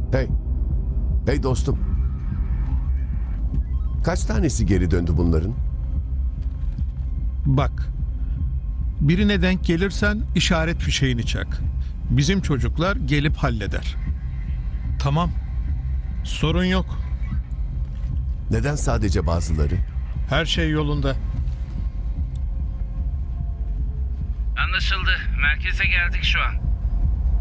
Hey. Hey dostum. Kaç tanesi geri döndü bunların? Bak, birine denk gelirsen işaret fişeğini çak. Bizim çocuklar gelip halleder. Tamam, sorun yok. Neden sadece bazıları? Her şey yolunda. Anlaşıldı. Merkeze geldik şu an.